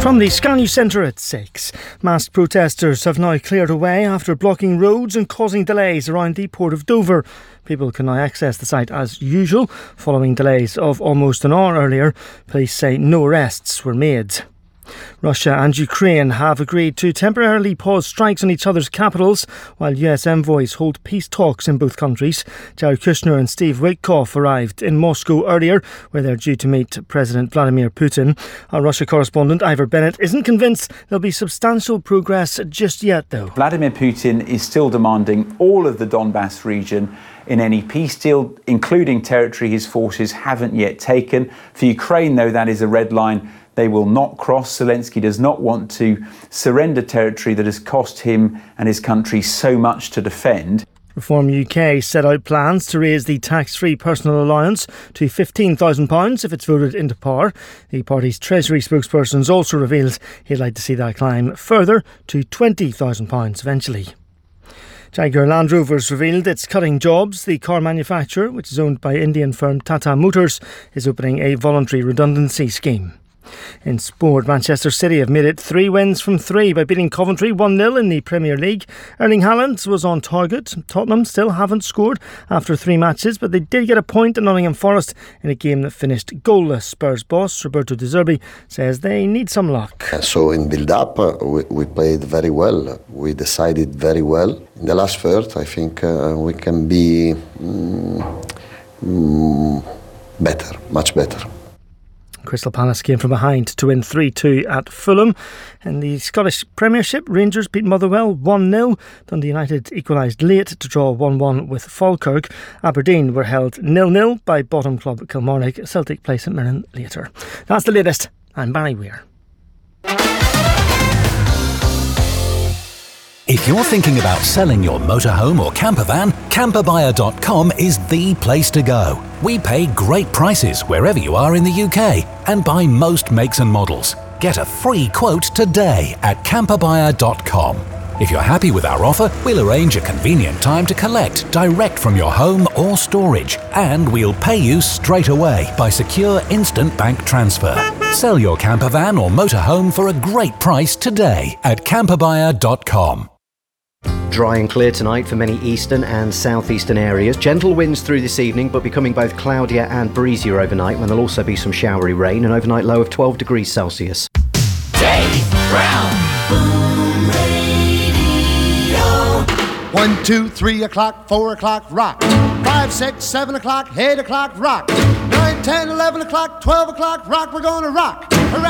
From the Sky News Centre at 6, masked protesters have now cleared away after blocking roads and causing delays around the Port of Dover. People can now access the site as usual, following delays of almost an hour earlier. Police say no arrests were made. Russia and Ukraine have agreed to temporarily pause strikes on each other's capitals while US envoys hold peace talks in both countries. Jared Kushner and Steve Witkoff arrived in Moscow earlier, where they're due to meet President Vladimir Putin. Our Russia correspondent Ivor Bennett isn't convinced there'll be substantial progress just yet, though. Vladimir Putin is still demanding all of the Donbass region in any peace deal, including territory his forces haven't yet taken. For Ukraine, though, that is a red line they will not cross. Zelensky does not want to surrender territory that has cost him and his country so much to defend. Reform UK set out plans to raise the tax-free personal allowance to £15,000 if it's voted into power. The party's Treasury spokespersons also revealed he'd like to see that climb further to £20,000 eventually. Jaguar Land Rover's revealed it's cutting jobs. The car manufacturer, which is owned by Indian firm Tata Motors, is opening a voluntary redundancy scheme. In sport, Manchester City have made it 3 wins from 3 by beating Coventry 1-0 in the Premier League. Erling Haaland was on target. Tottenham still haven't scored after 3 matches, but they did get a point at Nottingham Forest in a game that finished goalless. Spurs boss Roberto De Zerbi says they need some luck. So in build-up, we played very well. We decided very well. In the last third, I think we can be better, much better. Crystal Palace came from behind to win 3-2 at Fulham. In the Scottish Premiership, Rangers beat Motherwell 1-0. Dundee United equalised late to draw 1-1 with Falkirk. Aberdeen were held 0-0 by bottom club Kilmarnock. Celtic play St Mirren later. That's the latest. I'm Barry Weir. If you're thinking about selling your motorhome or camper van, camperbuyer.com is the place to go. We pay great prices wherever you are in the UK and buy most makes and models. Get a free quote today at camperbuyer.com. If you're happy with our offer, we'll arrange a convenient time to collect direct from your home or storage, and we'll pay you straight away by secure instant bank transfer. Sell your camper van or motorhome for a great price today at camperbuyer.com. Dry and clear tonight for many eastern and southeastern areas. Gentle winds through this evening, but becoming both cloudier and breezier overnight, when there'll also be some showery rain. An overnight low of 12 degrees Celsius. Dave Brown. Boom Radio. 1, 2, 3 o'clock, 4 o'clock, rock. 5, 6, 7 o'clock, 8 o'clock, rock. 9, 10, 11 o'clock, 12 o'clock, rock. We're going to rock